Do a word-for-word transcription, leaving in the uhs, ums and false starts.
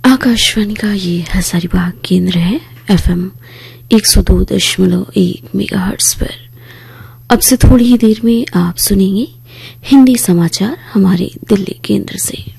आकाशवाणी का ये हजारीबाग केंद्र है एफएम एक सौ दो दशमलव एक मेगाहर्ट्ज पर। अब से थोड़ी ही देर में आप सुनेंगे हिंदी समाचार हमारे दिल्ली केंद्र से।